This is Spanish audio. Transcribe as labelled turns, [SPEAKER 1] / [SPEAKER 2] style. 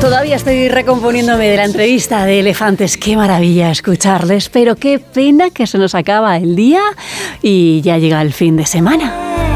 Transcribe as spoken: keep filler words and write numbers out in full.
[SPEAKER 1] Todavía estoy recomponiéndome de la entrevista de elefantes. Qué maravilla escucharles, pero qué pena que se nos acaba el día y ya llega el fin de semana.